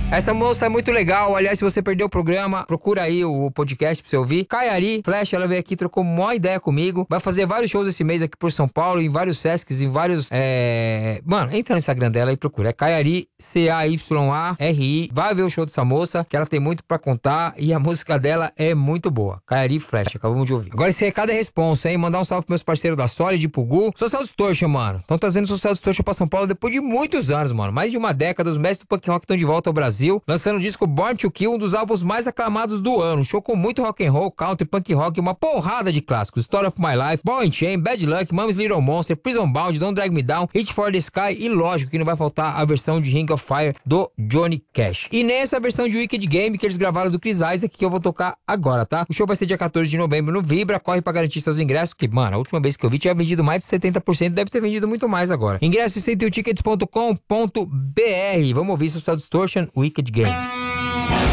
Essa moça é muito legal. Aliás, se você perdeu o programa, procura aí o podcast pra você ouvir. Kayari Flash, ela veio aqui, trocou uma ideia comigo. Vai fazer vários shows esse mês aqui por São Paulo, em vários Sescs, em vários... Mano, entra no Instagram dela e procura. É Kayari, Cayari. Vai ver o show dessa moça, que ela tem muito pra contar e a música dela é muito boa. Kayari Flash, acabamos de ouvir. Agora esse recado é responsa, hein? Mandar um salve pros meus parceiros da Solid, pro Gu. Social Distortion, mano. Estão trazendo Social Distortion pra São Paulo depois de muitos anos, mano. Mais de uma década, os mestres do punk rock estão de volta ao Brasil, lançando o disco Born to Kill, um dos álbuns mais aclamados do ano. Um show com muito rock and roll, country, punk rock e uma porrada de clássicos. Story of My Life, Ball and Chain, Bad Luck, Mommy's Little Monster, Prison Bound, Don't Drag Me Down, Reach for the Sky e lógico que não vai faltar a versão de Ring of Fire do Johnny Cash. E nessa versão de Wicked Game que eles gravaram do Chris Isaac, que eu vou tocar agora, tá? O show vai ser dia 14 de novembro no Vibra. Corre pra garantir seus ingressos, que, mano, a última vez que eu vi tinha vendido mais de 70%, deve ter vendido muito mais agora. Ingressos em 100tickets.com.br. Vamos ouvir Social Distortion, Wicked Game.